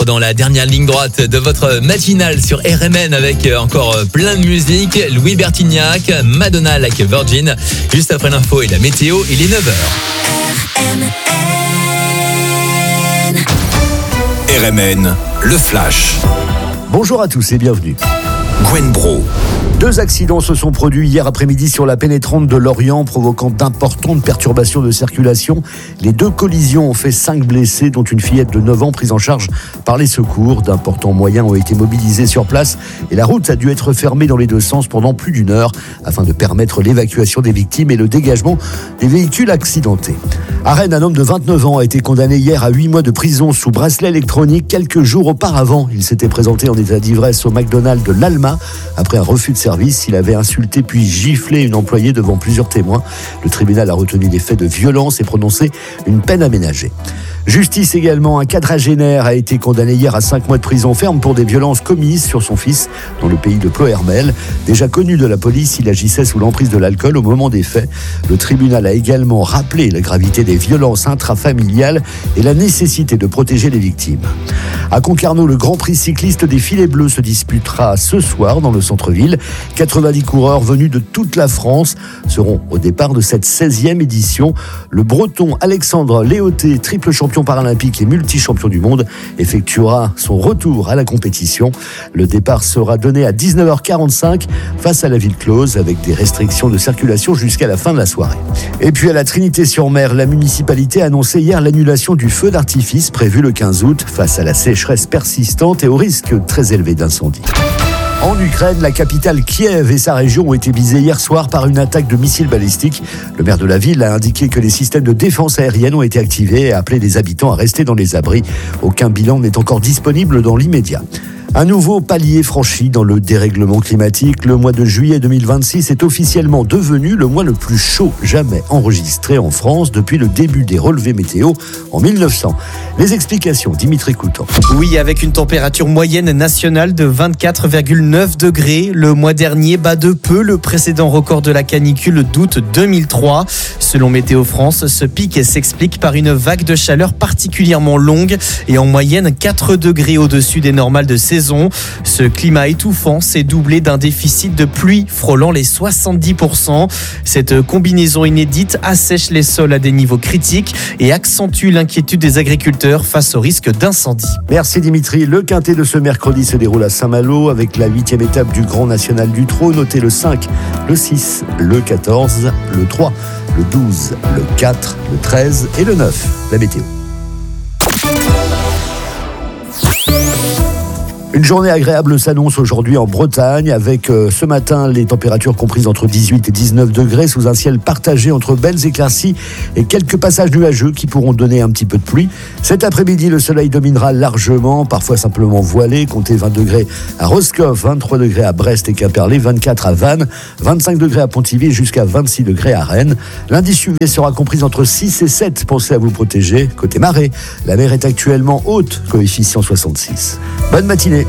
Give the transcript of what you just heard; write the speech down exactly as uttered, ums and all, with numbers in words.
dans la dernière ligne droite de votre matinale sur R M N avec encore plein de musique. Louis Bertignac, Madonna like Virgin. Juste après l'info et la météo, il est neuf heures. R M N, le flash. Bonjour à tous et bienvenue. Gwen Bro. Deux accidents se sont produits hier après-midi sur la pénétrante de Lorient, provoquant d'importantes perturbations de circulation. Les deux collisions ont fait cinq blessés, dont une fillette de neuf ans prise en charge par les secours. D'importants moyens ont été mobilisés sur place et la route a dû être fermée dans les deux sens pendant plus d'une heure afin de permettre l'évacuation des victimes et le dégagement des véhicules accidentés. À Rennes, un homme de vingt-neuf ans a été condamné hier à huit mois de prison sous bracelet électronique. Quelques jours auparavant, il s'était présenté en état d'ivresse au McDonald's de l'Alma. Après un refus de service, il avait insulté puis giflé une employée devant plusieurs témoins. Le tribunal a retenu des faits de violence et prononcé une peine aménagée. Justice également, un quadragénaire a été condamné hier à cinq mois de prison ferme pour des violences commises sur son fils dans le pays de Ploërmel. Déjà connu de la police, il agissait sous l'emprise de l'alcool au moment des faits. Le tribunal a également rappelé la gravité des violences intrafamiliales et la nécessité de protéger les victimes. À Concarneau, le Grand Prix cycliste des filets bleus se disputera ce soir dans le centre-ville. quatre-vingt-dix coureurs venus de toute la France seront au départ de cette seizième édition. Le Breton Alexandre Léoté, triple champion paralympique et multi-champion du monde, effectuera son retour à la compétition. Le départ sera donné à dix-neuf heures quarante-cinq face à la ville close avec des restrictions de circulation jusqu'à la fin de la soirée. Et puis à la Trinité-sur-Mer, la municipalité a annoncé hier l'annulation du feu d'artifice prévu le quinze août face à la sécheresse persistante et au risque très élevé d'incendie. En Ukraine, la capitale Kiev et sa région ont été visées hier soir par une attaque de missiles balistiques. Le maire de la ville a indiqué que les systèmes de défense aérienne ont été activés et a appelé les habitants à rester dans les abris. Aucun bilan n'est encore disponible dans l'immédiat. Un nouveau palier franchi dans le dérèglement climatique. Le mois de juillet deux mille vingt-six est officiellement devenu le mois le plus chaud jamais enregistré en France depuis le début des relevés météo en mille neuf cents. Les explications, Dimitri Coutan. Oui, avec une température moyenne nationale de vingt-quatre virgule neuf degrés. Le mois dernier bat de peu le précédent record de la canicule d'août deux mille trois. Selon Météo France, ce pic s'explique par une vague de chaleur particulièrement longue et en moyenne quatre degrés au-dessus des normales de saison. Ce climat étouffant s'est doublé d'un déficit de pluie frôlant les soixante-dix pour cent. Cette combinaison inédite assèche les sols à des niveaux critiques et accentue l'inquiétude des agriculteurs face au risque d'incendie. Merci Dimitri. Le quintet de ce mercredi se déroule à Saint-Malo avec la huitième étape du Grand National du Trot. Notez le cinq, le six, le quatorze, le trois, le douze, le quatre, le treize et le neuf. La météo. Une journée agréable s'annonce aujourd'hui en Bretagne avec euh, ce matin les températures comprises entre dix-huit et dix-neuf degrés sous un ciel partagé entre belles éclaircies et quelques passages nuageux qui pourront donner un petit peu de pluie. Cet après-midi, le soleil dominera largement, parfois simplement voilé. Comptez vingt degrés à Roscoff, vingt-trois degrés à Brest et Quimperlé, vingt-quatre à Vannes, vingt-cinq degrés à Pontivy jusqu'à vingt-six degrés à Rennes. L'indice U V sera comprise entre six et sept. Pensez à vous protéger. Côté marée, la mer est actuellement haute, coefficient soixante-six. Bonne matinée.